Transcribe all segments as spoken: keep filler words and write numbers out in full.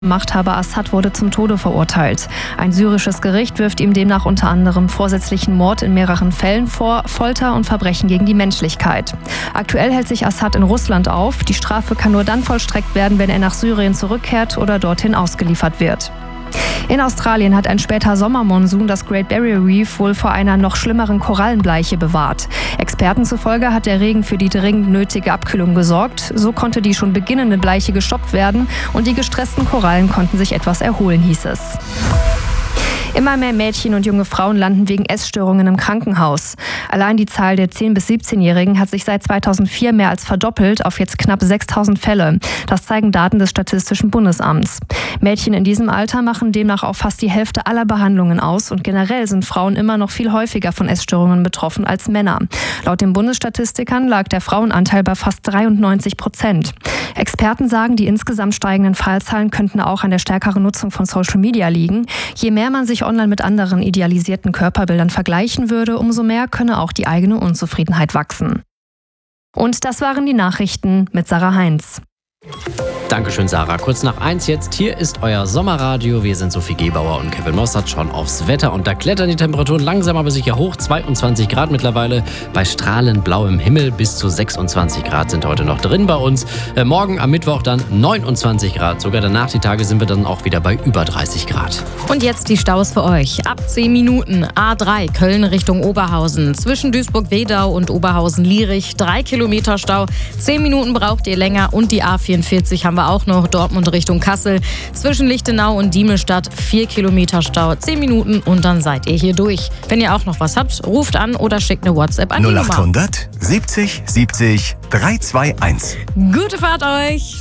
Machthaber Assad wurde zum Tode verurteilt. Ein syrisches Gericht wirft ihm demnach unter anderem vorsätzlichen Mord in mehreren Fällen vor, Folter und Verbrechen gegen die Menschlichkeit. Aktuell hält sich Assad in Russland auf. Die Strafe kann nur dann vollstreckt werden, wenn er nach Syrien zurückkehrt oder dorthin ausgeliefert wird. In Australien hat ein später Sommermonsun das Great Barrier Reef wohl vor einer noch schlimmeren Korallenbleiche bewahrt. Experten zufolge hat der Regen für die dringend nötige Abkühlung gesorgt. So konnte die schon beginnende Bleiche gestoppt werden und die gestressten Korallen konnten sich etwas erholen, hieß es. Immer mehr Mädchen und junge Frauen landen wegen Essstörungen im Krankenhaus. Allein die Zahl der zehn- bis siebzehnjährigen hat sich seit zweitausendvier mehr als verdoppelt auf jetzt knapp sechstausend Fälle. Das zeigen Daten des Statistischen Bundesamts. Mädchen in diesem Alter machen demnach auch fast die Hälfte aller Behandlungen aus und generell sind Frauen immer noch viel häufiger von Essstörungen betroffen als Männer. Laut den Bundesstatistikern lag der Frauenanteil bei fast dreiundneunzig Prozent. Experten sagen, die insgesamt steigenden Fallzahlen könnten auch an der stärkeren Nutzung von Social Media liegen. Je mehr man sich online mit anderen idealisierten Körperbildern vergleichen würde, umso mehr könne auch die eigene Unzufriedenheit wachsen. Und das waren die Nachrichten mit Sarah Heinz. Dankeschön, Sarah. Kurz nach eins jetzt. Hier ist euer Sommerradio. Wir sind Sophie Gebauer und Kevin Mossert schon aufs Wetter. Und da klettern die Temperaturen langsam aber sicher hoch. zweiundzwanzig Grad mittlerweile. Bei strahlend blauem Himmel bis zu sechsundzwanzig Grad sind heute noch drin bei uns. Äh, morgen am Mittwoch dann neunundzwanzig Grad. Sogar danach die Tage sind wir dann auch wieder bei über dreißig Grad. Und jetzt die Staus für euch. Ab zehn Minuten A drei Köln Richtung Oberhausen. Zwischen Duisburg-Wedau und Oberhausen-Lierich. Drei Kilometer Stau. Zehn Minuten braucht ihr länger. Und die A vierundvierzig haben wir auch noch. Dortmund Richtung Kassel. Zwischen Lichtenau und Diemelstadt vier Kilometer Stau, zehn Minuten und dann seid ihr hier durch. Wenn ihr auch noch was habt, ruft an oder schickt eine WhatsApp an die null Nummer. achthundert siebzig siebzig dreihunderteinundzwanzig. Gute Fahrt euch!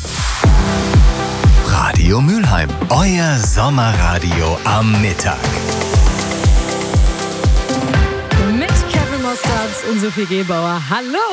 Radio Mülheim, euer Sommerradio am Mittag. Mit Kevin Mostert und Sophie Gebauer. Hallo!